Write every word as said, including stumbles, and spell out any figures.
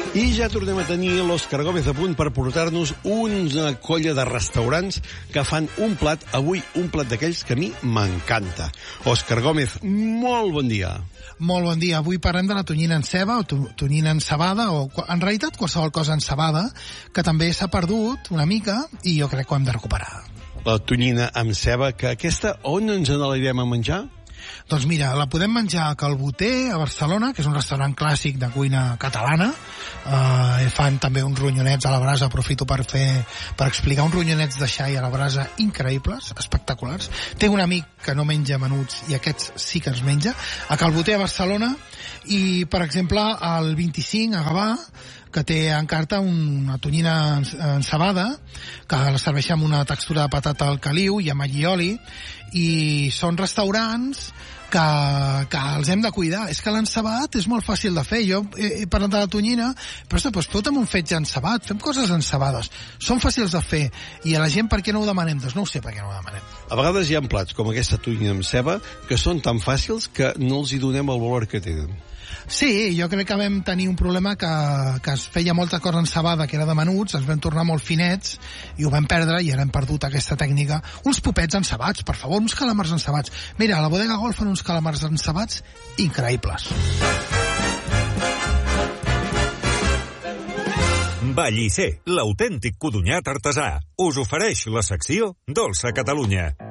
I ja tornem a tenir l'Òscar Gómez a punt per portar-nos una colla de restaurants que fan un plat, avui un plat d'aquells que a mi m'encanta. Òscar Gómez, molt bon dia. Molt bon dia. Avui parlem de la tonyina en ceba o tonyina en cebada, o en realitat qualsevol cosa en cebada, que també s'ha perdut una mica i jo crec que ho hem de recuperar. La tonyina amb ceba, que aquesta on ens n'anirem a menjar? Doncs mira, la podem menjar a Calboter, a Barcelona, que és un restaurant clàssic de cuina catalana. Uh, fan també uns ronyonets a la brasa, aprofito per fer per explicar uns ronyonets de xai a la brasa increïbles, espectaculars. Té un amic que no menja menuts i aquests sí que els menja, a Calboter, a Barcelona, i per exemple al vint-i-cinc a Gavà, que té en carta una tonyina encebada, que la serveix amb una textura de patata al caliu i amb allioli, i són restaurants que, que els hem de cuidar. És que l'encebat és molt fàcil de fer. Jo he, he parlat de la tonyina, però doncs, tot amb un fetge encebat. Fem coses encebades. Són fàcils de fer. I a la gent per què no ho demanem? Doncs no ho sé per què no ho demanem. A vegades hi ha plats com aquesta tonyina amb ceba que són tan fàcils que no els hi donem el valor que tenen. Sí, jo crec que vam tenir un problema que, que es feia molta cosa encebada, que era de menuts, ens vam tornar molt finets i ho vam perdre i ara hem perdut aquesta tècnica. Uns popets encebats, per favor, uns calamars encebats. Mira, a la Bodega Golf fan uns calamars encebats increïbles. Vallisser, l'autèntic codonyat artesà, us ofereix la secció Dolça Catalunya.